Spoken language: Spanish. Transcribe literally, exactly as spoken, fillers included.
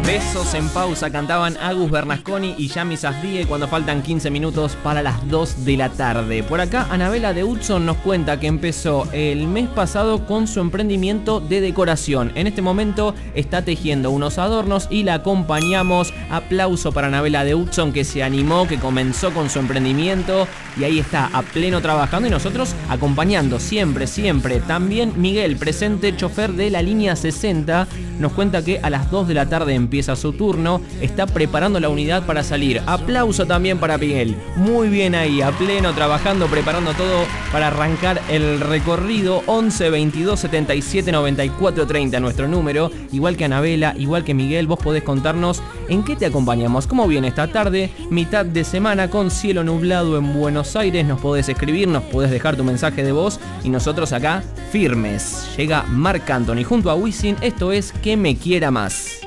Besos en pausa cantaban Agus Bernasconi y Yami Safdie cuando faltan quince minutos para las dos de la tarde. Por acá, Anabela de Hudson nos cuenta que empezó el mes pasado con su emprendimiento de decoración. En este momento está tejiendo unos adornos y la acompañamos. Aplauso para Anabela de Hudson, que se animó, que comenzó con su emprendimiento y ahí está a pleno trabajando y nosotros acompañando siempre, siempre. También Miguel, presente chofer de la línea sesenta, nos cuenta que a las dos de la tarde empieza su turno, está preparando la unidad para salir. Aplauso también para Miguel, muy bien ahí, a pleno trabajando, preparando todo para arrancar el recorrido. Once veintidós setenta y siete noventa y cuatro treinta nuestro número, igual que Anabela, igual que Miguel. Vos podés contarnos en qué te acompañamos, cómo viene esta tarde, mitad de semana con cielo nublado en Buenos Aires. Nos podés escribir, nos podés dejar tu mensaje de voz y nosotros acá firmes. Llega Marc Anthony junto a Wisin, esto es Que Me Quiera Más.